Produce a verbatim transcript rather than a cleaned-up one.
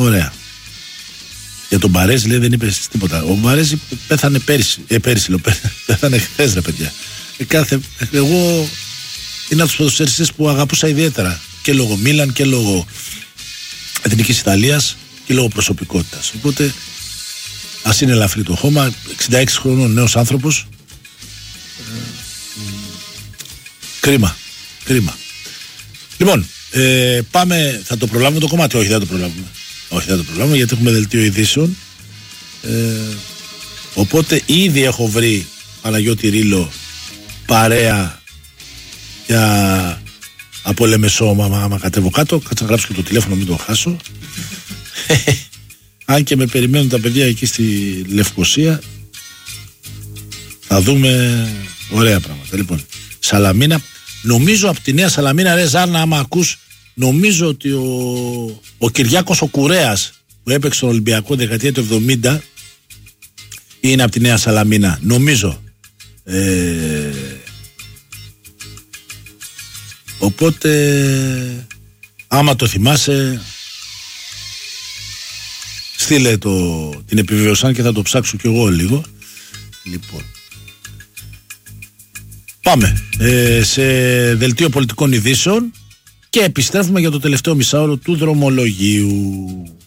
Ωραία. Για τον Μπαρέζη λέει δεν είπε τίποτα. Ο Μπαρέζη πέθανε πέρυσι. Ε, πέρυσι λέω, πέθανε χθες ρε παιδιά. Ε, κάθε, εγώ είναι από τους ποδοσφαιριστές που αγαπούσα ιδιαίτερα. Και λόγω Μίλαν και λόγω Εθνικής Ιταλίας και λόγω προσωπικότητας. Οπότε ας είναι ελαφρύ το χώμα. εξήντα έξι χρονών νέος άνθρωπος. Ε, κρίμα. Κρίμα. Λοιπόν, ε, πάμε. Θα το προλάβουμε το κομμάτι? Όχι, δεν το προλάβουμε. Όχι, δεν το προλάβουμε γιατί έχουμε δελτίο ειδήσεων. Ε, οπότε ήδη έχω βρει Παναγιώτη Ρήλο παρέα για από Λεμεσό. Μα, μα κατέβω κάτω. Κάτσα να γράψω και το τηλέφωνο, μην το χάσω. Αν και με περιμένουν τα παιδιά εκεί στη Λευκοσία, θα δούμε ωραία πράγματα. Λοιπόν, Σαλαμίνα. Νομίζω από τη Νέα Σαλαμίνα, ρε Ζάρνα, άμα ακούς, νομίζω ότι ο, ο Κυριάκος ο Κουρέας που έπαιξε στον Ολυμπιακό δεκαετία του εβδομήντα είναι από τη Νέα Σαλαμίνα. Νομίζω. Ε, οπότε, άμα το θυμάσαι, στείλε το, την επιβεβαιωσάν και θα το ψάξω κι εγώ λίγο. Λοιπόν. Πάμε ε, σε δελτίο πολιτικών ειδήσεων και επιστρέφουμε για το τελευταίο μισάωρο του δρομολογίου.